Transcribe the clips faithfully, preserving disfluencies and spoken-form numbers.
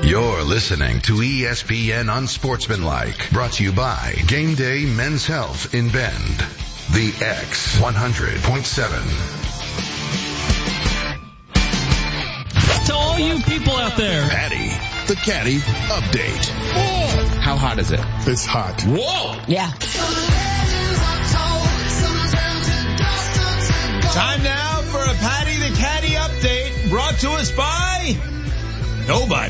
You're listening to E S P N Unsportsmanlike, brought to you by Game Day Men's Health in Bend. The X one hundred point seven. To all you people out there, Patty, the Caddy Update. Whoa. How hot is it? It's hot. Whoa. Yeah. Time now for a Patty the Caddy update brought to us by nobody.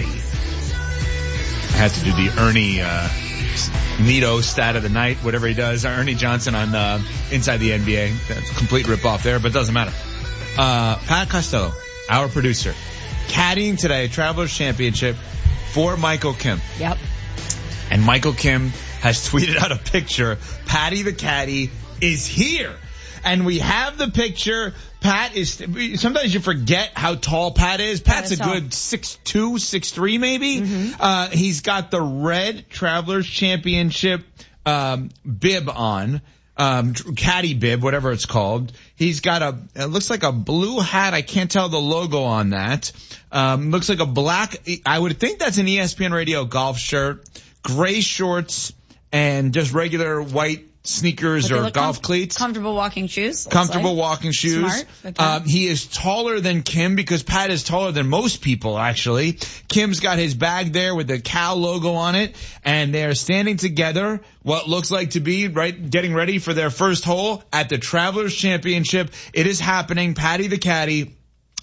I had to do the Ernie uh, Nito stat of the night, whatever he does. Ernie Johnson on uh, Inside the N B A. That's a complete rip-off there, but it doesn't matter. Uh, Pat Costello, our producer, caddying today, Travelers Championship for Michael Kim. Yep. And Michael Kim has tweeted out a picture. Patty the Caddy is here. And we have the picture. Pat is, sometimes you forget how tall Pat is. Pat's a good six two, six three maybe. Mm-hmm. Uh, he's got the red Travelers Championship, um, bib on, um, caddy bib, whatever it's called. He's got a, it looks like a blue hat. I can't tell the logo on that. Um, looks like a black, I would think that's an E S P N Radio golf shirt, gray shorts, and just regular white sneakers or golf com- cleats. Comfortable walking shoes. Comfortable like. walking shoes. Smart. Um, he is taller than Kim because Pat is taller than most people, actually. Kim's got his bag there with the Cal logo on it, and they're standing together, what looks like to be, right, getting ready for their first hole at the Travelers Championship. It is happening. Patty the Caddy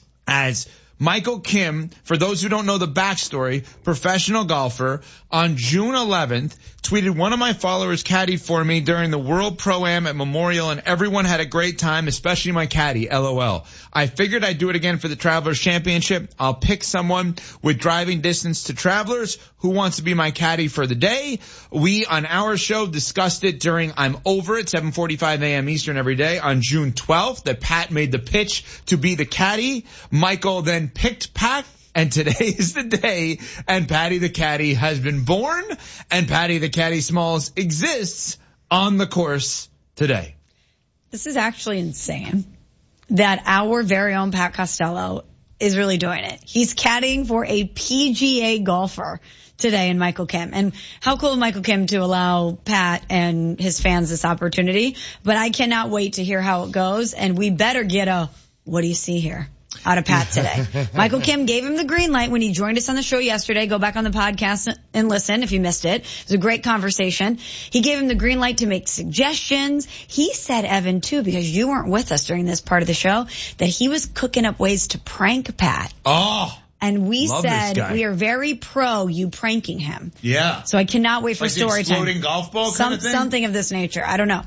as Michael Kim, for those who don't know the backstory, professional golfer, on June eleventh, tweeted, one of my followers caddied for me during the World Pro-Am at Memorial, and everyone had a great time, especially my caddy, LOL. I figured I'd do it again for the Travelers Championship. I'll pick someone with driving distance to Travelers who wants to be my caddy for the day. We, on our show, discussed it during I'm Over at seven forty-five a.m. Eastern every day on June twelfth, that Pat made the pitch to be the caddy. Michael then picked Pat, and today is the day, and Patty the Caddy has been born, and Patty the Caddy Smalls exists on the course today. This is actually insane that our very own Pat Costello is really doing it. He's caddying for a P G A golfer today in Michael Kim. And how cool of Michael Kim to allow Pat and his fans this opportunity. But I cannot wait to hear how it goes, and we better get a, what do you see here? Out of Pat today. Michael Kim gave him the green light when he joined us on the show yesterday. Go back on the podcast and listen if you missed it. It was a great conversation. He gave him the green light to make suggestions. He said, Evan, too, because you weren't with us during this part of the show, that he was cooking up ways to prank Pat. Oh, and we love said this guy. we are very pro you pranking him. Yeah. So I cannot wait for like story the exploding time. golf ball Some, kind of thing? Something of this nature. I don't know.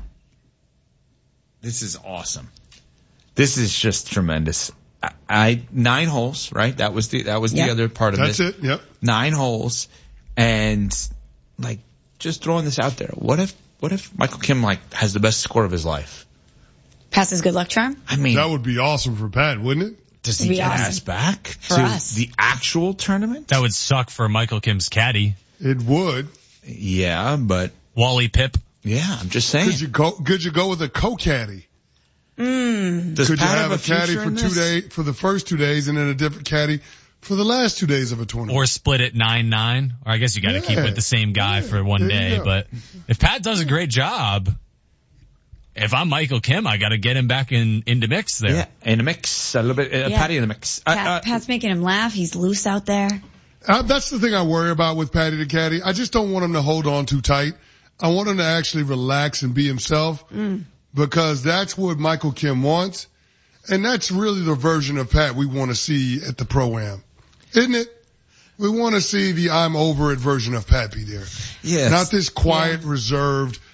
This is awesome. This is just tremendous. I, I nine holes, right? That was the that was Yep. the other part of That's this. it. Yep. Nine holes, and like just throwing this out there. What if what if Michael Kim like has the best score of his life? Passes good luck charm? I mean, That would be awesome for Pat, wouldn't it? does It'd he be get awesome. asked back For to us. the actual tournament? That would suck for Michael Kim's caddy, It would. Yeah, but Wally Pip. yeah, I'm just saying. Could you go, could you go with a co-caddy? Does Could you Pat have a caddy future for in two this? days, for the first two days, and then a different caddy for the last two days of a tournament? Or split it nine nine. Or I guess you got to Yeah. keep with the same guy Yeah. for one There you day. go. But if Pat does a great job, if I'm Michael Kim, I got to get him back in into mix there. Yeah, in the mix, a little bit, uh, Yeah. Patty in the mix. Uh, Pat, uh, Pat's making him laugh. He's loose out there. Uh, that's the thing I worry about with Patty the Caddy. I just don't want him to hold on too tight. I want him to actually relax and be himself Mm. because that's what Michael Kim wants. And that's really the version of Pat we want to see at the Pro-Am. Isn't it? We want to see the I'm Over It version of Pat be there. yes. Not this quiet, reserved,